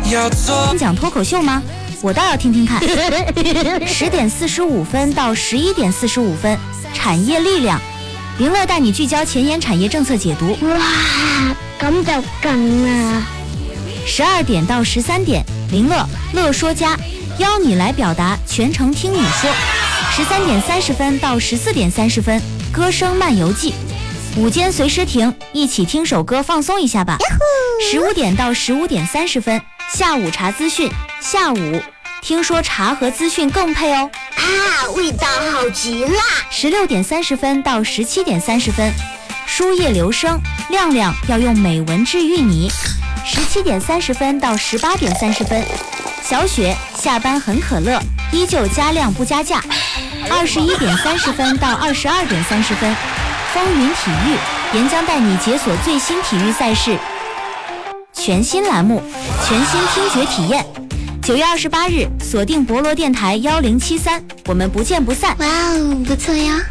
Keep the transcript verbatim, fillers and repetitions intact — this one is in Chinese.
讲脱口秀吗？我倒要听听看。十点四十五分到十一点四十五分，产业力量，林乐带你聚焦前沿产业政策解读。 哇，咁就勁啦！ 十二點到十三點，林樂樂說家邀你來表達，全程聽你說。十三點三十分到十四點三十分，歌聲漫遊記。午間隨時停，一起聽首歌放鬆一下吧。十五點到十五點三十分，下午茶資訊。下午聽說茶和資訊更配哦。 啊，味道好極啦！ 十六點三十分到十七點三十分，書葉留聲，亮亮要用美文治癒你。十七點三十分到十八點三十分，小雪下班很可樂，依舊加量不加價。二十一點三十分到二十二點三十分，風雲體育，岩漿帶你解鎖最新體育賽事，全新欄目，全新聽覺體驗。九月二十八日，鎖定博羅電台幺零七三，我們不見不散。 哇哦，不錯呀！